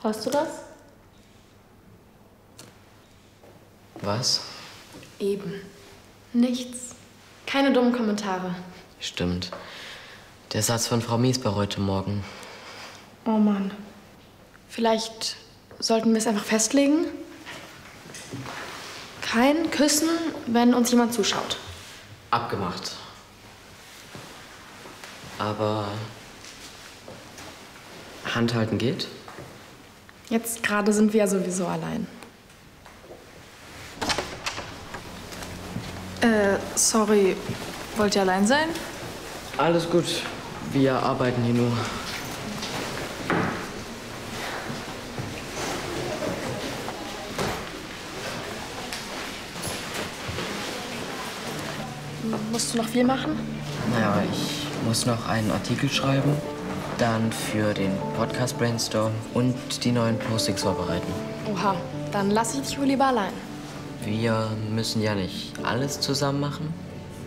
Hörst du das? Was? Eben. Nichts. Keine dummen Kommentare. Stimmt. Der Satz von Frau Miesbach heute Morgen. Oh Mann. Vielleicht sollten wir es einfach festlegen? Kein Küssen, wenn uns jemand zuschaut. Abgemacht. Aber Handhalten geht? Jetzt gerade sind wir ja sowieso allein. Sorry. Wollt ihr allein sein? Alles gut. Wir arbeiten hier nur. Musst du noch viel machen? Naja, ich muss noch einen Artikel schreiben, dann für den Podcast Brainstorm und die neuen Postings vorbereiten. Oha, dann lass ich dich wohl lieber allein. Wir müssen ja nicht alles zusammen machen.